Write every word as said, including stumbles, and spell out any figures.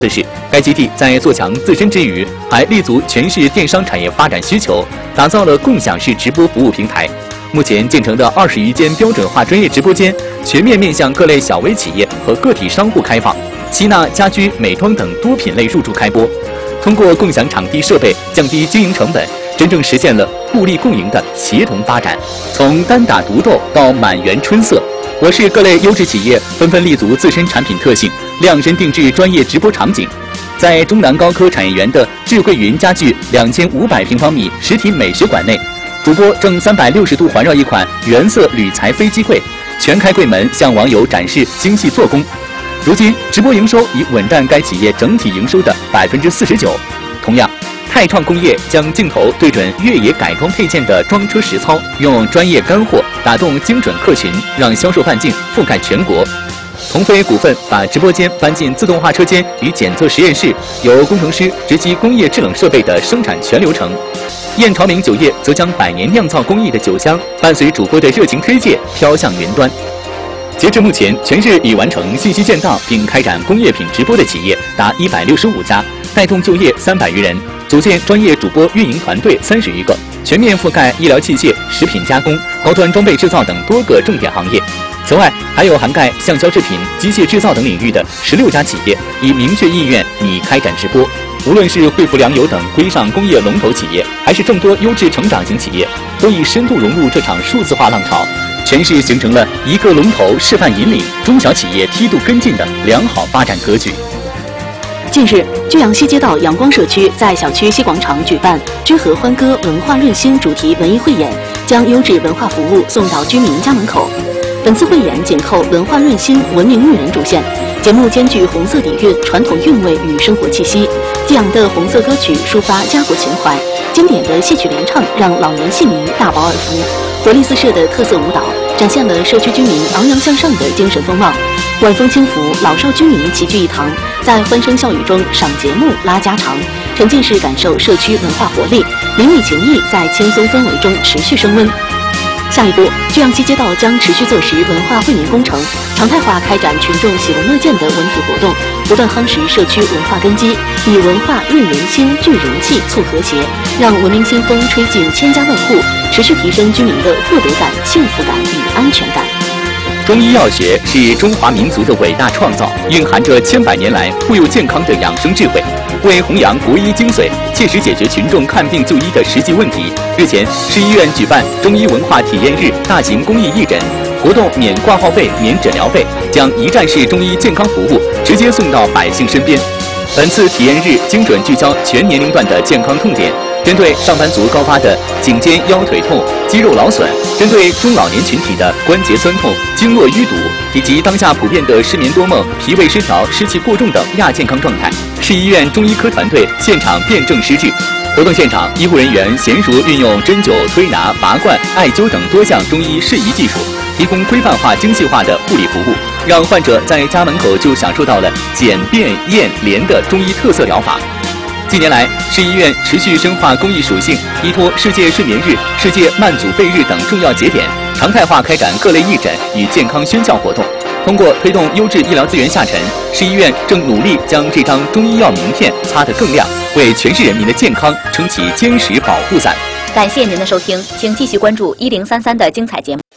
的是，该基地在做强自身之余，还立足全市电商产业发展需求，打造了共享式直播服务平台。目前建成的二十余间标准化专业直播间，全面面向各类小微企业和个体商户开放，吸纳家居、美妆等多品类入驻开播。通过共享场地设备，降低经营成本，真正实现了互利共赢的协同发展。从单打独斗到满园春色。我市各类优质企业纷纷立足自身产品特性，量身定制专业直播场景。在中南高科产业园的智慧云家具两千五百平方米实体美学馆内，主播正三百六十度环绕一款原色铝材飞机柜，全开柜门向网友展示精细做工。如今，直播营收已稳占该企业整体营收的百分之四十九。同样，泰创工业将镜头对准越野改装配件的装车实操，用专业干货打动精准客群，让销售半径覆盖全国。同飞股份把直播间搬进自动化车间与检测实验室，由工程师直击工业制冷设备的生产全流程。燕朝明酒业则将百年酿造工艺的酒香，伴随主播的热情推介飘向云端。截至目前，全市已完成信息建档并开展工业品直播的企业达一百六十五家，带动就业三百余人，组建专业主播运营团队三十余个，全面覆盖医疗器械、食品加工、高端装备制造等多个重点行业。此外，还有涵盖橡胶制品、机械制造等领域的十六家企业已明确意愿拟开展直播。无论是惠普良友等规上工业龙头企业，还是众多优质成长型企业，都已深度融入这场数字化浪潮，全市形成了一个龙头示范引领，中小企业梯度跟进的良好发展格局。 近日，居阳西街道阳光社区在小区西广场举办“居和欢歌，文化润心”主题文艺汇演，将优质文化服务送到居民家门口。本次汇演紧扣文化润心、文明育人主线，节目兼具红色底蕴、传统韵味与生活气息。激昂的红色歌曲抒发家国情怀，经典的戏曲联唱让老年戏迷大饱耳福。活力四射的特色舞蹈展现了社区居民昂扬向上的精神风貌。晚风轻拂，老少居民齐聚一堂，在欢声笑语中赏节目、拉家常，沉浸式感受社区文化活力，邻里情谊在轻松氛围中持续升温。下一步，居阳西街道将持续做实文化惠民工程，常态化开展群众喜闻乐见的文体活动，不断夯实社区文化根基，以文化润人心、聚人气、促和谐，让文明新风吹进千家万户，持续提升居民的获得感、幸福感与安全感。 中医药学是中华民族的伟大创造，蕴含着千百年来护佑健康的养生智慧。为弘扬国医精髓，切实解决群众看病就医的实际问题，日前市医院举办中医文化体验日大型公益义诊活动，免挂号费、免诊疗费，将一站式中医健康服务直接送到百姓身边。本次体验日精准聚焦全年龄段的健康痛点，针对上班族高发的颈肩腰腿痛、肌肉劳损，针对中老年群体的关节酸痛、经络淤堵，以及当下普遍的失眠多梦、脾胃失调、湿气过重等亚健康状态，市医院中医科团队现场辩证施治。活动现场，医护人员娴熟运用针灸、推拿、拔罐、艾灸等多项中医适宜技术，提供规范化、精细化的护理服务，让患者在家门口就享受到了简、便、验、连的中医特色疗法。近年来，市医院持续深化公益属性，依托世界睡眠日、世界慢阻背日等重要节点，常态化开展各类义诊与健康宣教活动。通过推动优质医疗资源下沉，市医院正努力将这张中医药名片擦得更亮，为全市人民的健康撑起坚实保护伞。 感谢您的收听，请继续关注一零三三的精彩节目。